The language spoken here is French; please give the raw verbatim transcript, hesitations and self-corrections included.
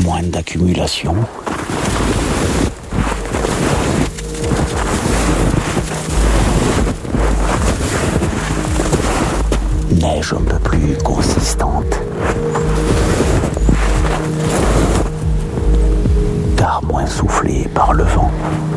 moins d'accumulation. Neige un peu plus consistante, car moins soufflée par le vent.